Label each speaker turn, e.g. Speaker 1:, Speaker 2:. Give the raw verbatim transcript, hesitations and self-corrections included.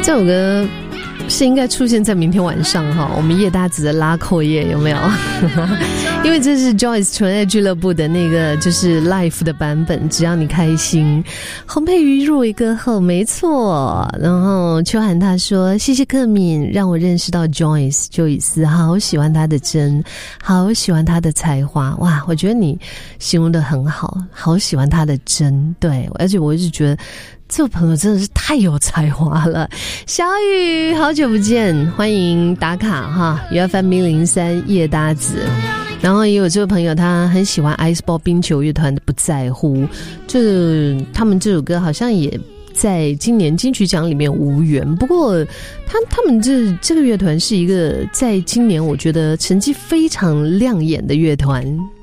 Speaker 1: 这首歌是应该出现在明天晚上哈，我们叶大子的拉扣夜有没有？因为这是 Joyce 纯爱俱乐部的那个就是 live 的版本，只要你开心。洪佩瑜入围歌后没错，然后秋涵他说谢谢克敏让我认识到 Joyce Joyce 好喜欢他的真，好喜欢他的才华。哇，我觉得你形容得很好，好喜欢他的真。对，而且我一直觉得这位朋友真的是太有才华了。小雨好久不见，欢迎打卡哈 U F M 一零三叶搭子。然后也有这位朋友他很喜欢 Iceball 冰球乐团的不在乎，这他们这首歌好像也在今年金曲奖里面无缘，不过他他们这这个乐团是一个在今年我觉得成绩非常亮眼的乐团。